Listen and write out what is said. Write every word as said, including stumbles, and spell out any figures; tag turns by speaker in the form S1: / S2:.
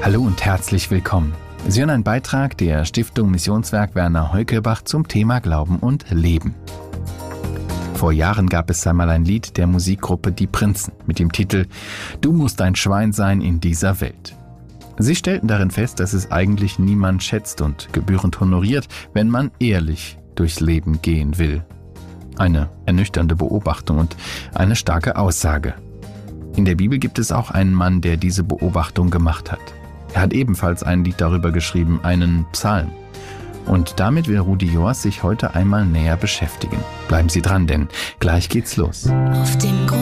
S1: Hallo und herzlich willkommen. Sie hören einen Beitrag der Stiftung Missionswerk Werner Heukelbach zum Thema Glauben und Leben. Vor Jahren gab es einmal ein Lied der Musikgruppe Die Prinzen mit dem Titel »Du musst ein Schwein sein in dieser Welt«. Sie stellten darin fest, dass es eigentlich niemand schätzt und gebührend honoriert, wenn man ehrlich durchs Leben gehen will. Eine ernüchternde Beobachtung und eine starke Aussage. In der Bibel gibt es auch einen Mann, der diese Beobachtung gemacht hat. Er hat ebenfalls ein Lied darüber geschrieben, einen Psalm. Und damit will Rudi Joas sich heute einmal näher beschäftigen. Bleiben Sie dran, denn gleich geht's los.
S2: Auf dem Grund